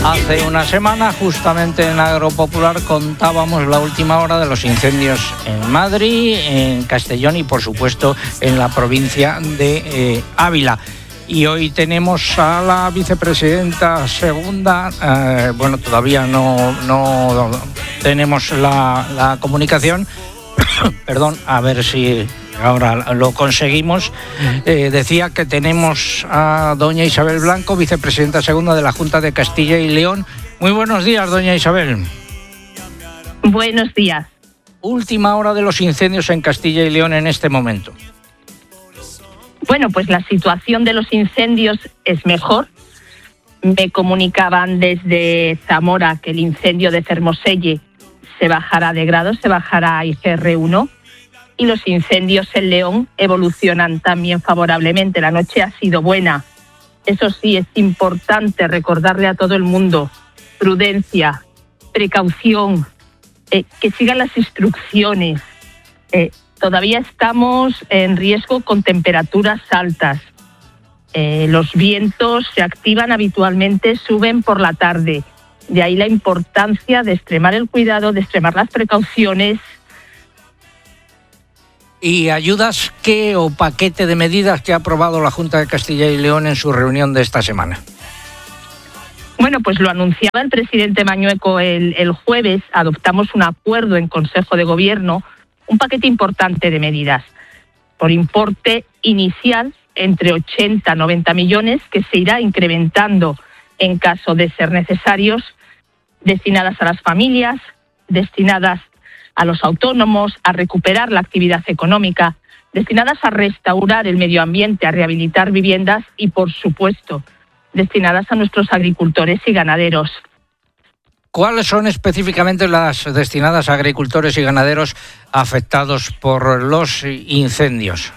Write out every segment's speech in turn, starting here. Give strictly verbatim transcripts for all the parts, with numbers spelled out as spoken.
Hace una semana, justamente en Agropopular, contábamos la última hora de los incendios en Madrid, en Castellón y, por supuesto, en la provincia de eh, Ávila. Y hoy tenemos a la vicepresidenta segunda, eh, bueno, todavía no, no tenemos la, la comunicación, perdón, a ver si ahora lo conseguimos. Eh, decía que tenemos a doña Isabel Blanco, vicepresidenta segunda de la Junta de Castilla y León. Muy buenos días, doña Isabel. Buenos días. Última hora de los incendios en Castilla y León en este momento. Bueno, pues la situación de los incendios es mejor. Me comunicaban desde Zamora que el incendio de Fermoselle se bajará de grado, se bajará a I G R uno, y los incendios en León evolucionan también favorablemente. La noche ha sido buena. Eso sí, es importante recordarle a todo el mundo: prudencia, precaución, eh, que sigan las instrucciones. Eh, todavía estamos en riesgo con temperaturas altas. Eh, los vientos se activan habitualmente, suben por la tarde. De ahí la importancia de extremar el cuidado, de extremar las precauciones. ¿Y ayudas qué o paquete de medidas que ha aprobado la Junta de Castilla y León en su reunión de esta semana? Bueno, pues lo anunciaba el presidente Mañueco el, el jueves. Adoptamos un acuerdo en Consejo de Gobierno, un paquete importante de medidas, por importe inicial entre ochenta a noventa millones, que se irá incrementando en caso de ser necesarios, destinadas a las familias, destinadas a los autónomos, a recuperar la actividad económica, destinadas a restaurar el medio ambiente, a rehabilitar viviendas y, por supuesto, destinadas a nuestros agricultores y ganaderos. ¿Cuáles son específicamente las destinadas a agricultores y ganaderos afectados por los incendios?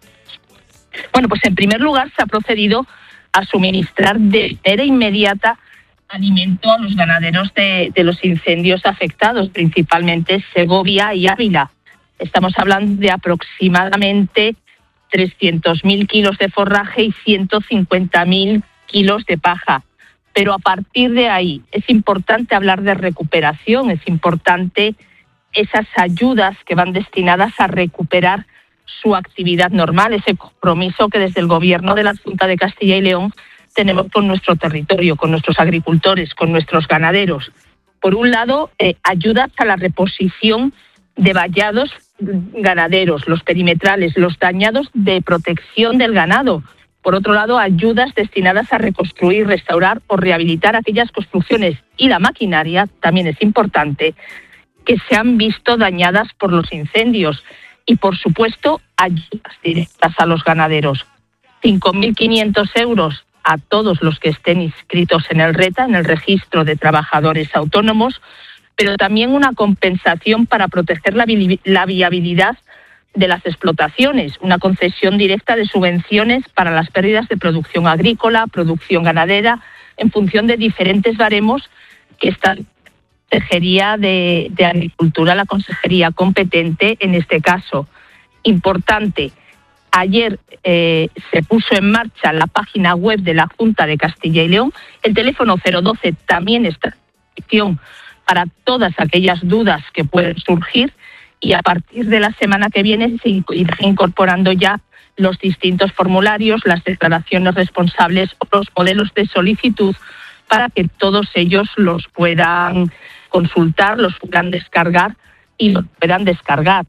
Bueno, pues en primer lugar se ha procedido a suministrar de manera inmediata alimento a los ganaderos de, de los incendios afectados, principalmente Segovia y Ávila. Estamos hablando de aproximadamente trescientos mil kilos de forraje y ciento cincuenta mil kilos de paja. Pero a partir de ahí es importante hablar de recuperación, es importante esas ayudas que van destinadas a recuperar su actividad normal, ese compromiso que desde el Gobierno de la Junta de Castilla y León tenemos con nuestro territorio, con nuestros agricultores, con nuestros ganaderos. Por un lado, eh, ayudas a la reposición de vallados ganaderos, los perimetrales, los dañados de protección del ganado. Por otro lado, ayudas destinadas a reconstruir, restaurar o rehabilitar aquellas construcciones y la maquinaria, también es importante, que se han visto dañadas por los incendios. Y, por supuesto, ayudas directas a los ganaderos. cinco mil quinientos euros a todos los que estén inscritos en el RETA, en el Registro de Trabajadores Autónomos, pero también una compensación para proteger la, vi- la viabilidad de las explotaciones, una concesión directa de subvenciones para las pérdidas de producción agrícola, producción ganadera, en función de diferentes baremos que esta Consejería de, de Agricultura, la consejería competente en este caso. Importante, ayer eh, se puso en marcha la página web de la Junta de Castilla y León. El teléfono cero doce también está en acción para todas aquellas dudas que pueden surgir, y a partir de la semana que viene se irán incorporando ya los distintos formularios, las declaraciones responsables o los modelos de solicitud para que todos ellos los puedan consultar, los puedan descargar y los puedan descargar.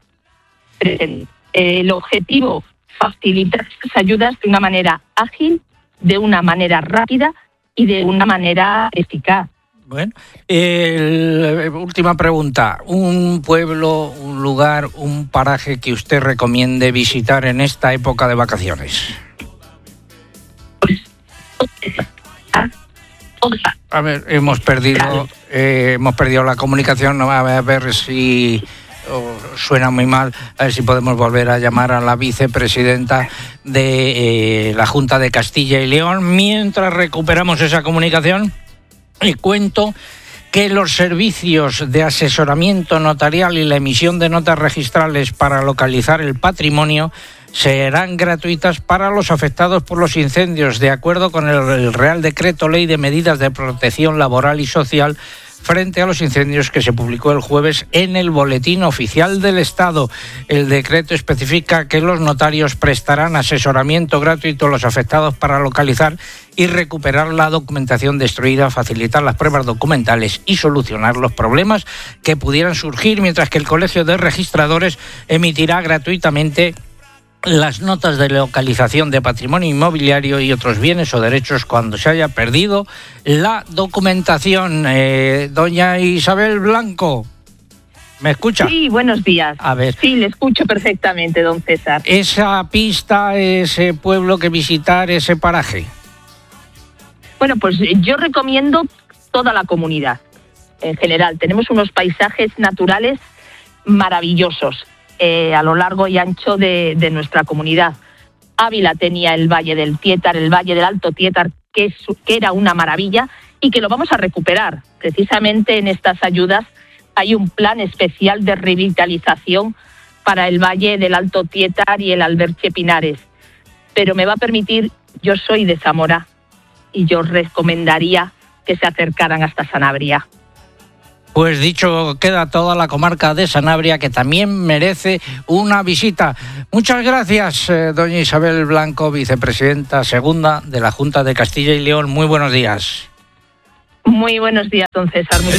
El objetivo, facilitar estas ayudas de una manera ágil, de una manera rápida y de una manera eficaz. Bueno, eh, última pregunta. ¿Un pueblo, un lugar, un paraje que usted recomiende visitar en esta época de vacaciones? A ver, hemos perdido, eh, hemos perdido la comunicación. A ver si oh, suena muy mal. A ver si podemos volver a llamar a la vicepresidenta de eh, la Junta de Castilla y León. Mientras recuperamos esa comunicación, y cuento que los servicios de asesoramiento notarial y la emisión de notas registrales para localizar el patrimonio serán gratuitas para los afectados por los incendios, de acuerdo con el Real Decreto Ley de Medidas de Protección Laboral y Social frente a los incendios que se publicó el jueves en el Boletín Oficial del Estado. El decreto especifica que los notarios prestarán asesoramiento gratuito a los afectados para localizar y recuperar la documentación destruida, facilitar las pruebas documentales y solucionar los problemas que pudieran surgir, mientras que el Colegio de Registradores emitirá gratuitamente las notas de localización de patrimonio inmobiliario y otros bienes o derechos cuando se haya perdido la documentación. Eh, doña Isabel Blanco, ¿me escucha? Sí, buenos días. A ver. Sí, le escucho perfectamente, don César. Esa pista, ese pueblo que visitar, ese paraje. Bueno, pues yo recomiendo toda la comunidad. En general, tenemos unos paisajes naturales maravillosos. Eh, a lo largo y ancho de, de nuestra comunidad. Ávila tenía el Valle del Tietar, el Valle del Alto Tietar, que, es, que era una maravilla y que lo vamos a recuperar. Precisamente en estas ayudas hay un plan especial de revitalización para el Valle del Alto Tietar y el Alberche Pinares. Pero me va a permitir, yo soy de Zamora y yo recomendaría que se acercaran hasta Sanabria. Pues dicho queda toda la comarca de Sanabria, que también merece una visita. Muchas gracias, eh, doña Isabel Blanco, vicepresidenta segunda de la Junta de Castilla y León. Muy buenos días. Muy buenos días, don César. Muy